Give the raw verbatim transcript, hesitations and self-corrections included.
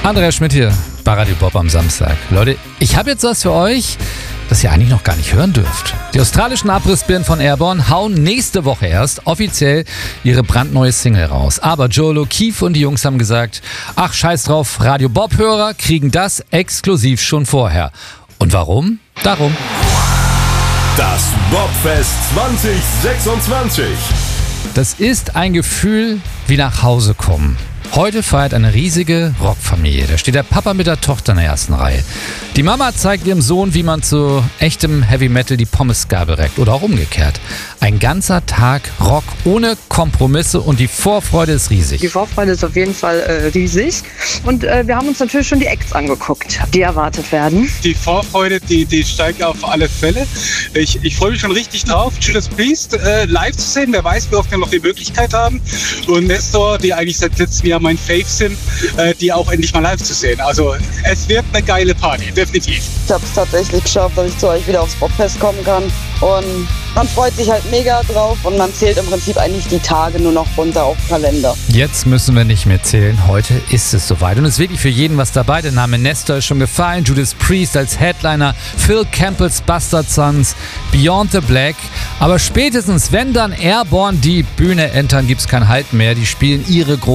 Andreas Schmidt hier bei Radio Bob am Samstag. Leute, ich habe jetzt was für euch, das ihr eigentlich noch gar nicht hören dürft. Die australischen Abrissbirnen von Airborne hauen nächste Woche erst offiziell ihre brandneue Single raus. Aber Joel O'Keefe und die Jungs haben gesagt, ach scheiß drauf, Radio Bob-Hörer kriegen das exklusiv schon vorher. Und warum? Darum. Das Bobfest zwanzig sechsundzwanzig. Das ist ein Gefühl wie nach Hause kommen. Heute feiert eine riesige Rockfamilie. Da steht der Papa mit der Tochter in der ersten Reihe. Die Mama zeigt ihrem Sohn, wie man zu echtem Heavy Metal die Pommesgabel reckt. Oder auch umgekehrt. Ein ganzer Tag Rock ohne Kompromisse und die Vorfreude ist riesig. Die Vorfreude ist auf jeden Fall äh, riesig. Und äh, wir haben uns natürlich schon die Acts angeguckt, die erwartet werden. Die Vorfreude, die, die steigt auf alle Fälle. Ich, ich freue mich schon richtig drauf, Judas Priest äh, live zu sehen. Wer weiß, wie oft wir noch die Möglichkeit haben. Und Nestor, die eigentlich seit letztem Jahr mein Fave sind, äh, die auch endlich mal live zu sehen. Also es wird eine geile Party, definitiv. Ich habe es tatsächlich geschafft, dass ich zu euch wieder aufs Bobfest kommen kann. Und man freut sich halt mega drauf und man zählt im Prinzip eigentlich die Tage nur noch runter auf den Kalender. Jetzt müssen wir nicht mehr zählen. Heute ist es soweit. Und es ist wirklich für jeden was dabei. Der Name Nestor ist schon gefallen. Judas Priest als Headliner. Phil Campbells Bastard Sons. Beyond the Black. Aber spätestens, wenn dann Airborne die Bühne entern, gibt es kein Halt mehr. Die spielen ihre große